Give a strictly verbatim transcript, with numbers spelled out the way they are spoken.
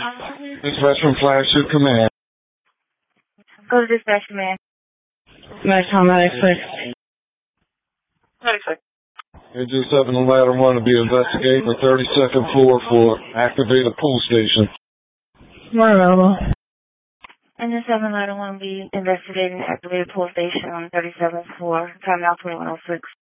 Dispatch from Flagship Command. Go to dispatch command. Nice Tom ninety-six. ninety-six. Engine seven and ladder one to be investigating the thirty-second floor for activated pool station. More available. Engine seven ladder one will be investigating activated pool station on thirty-seventh floor. Time now twenty-one oh six.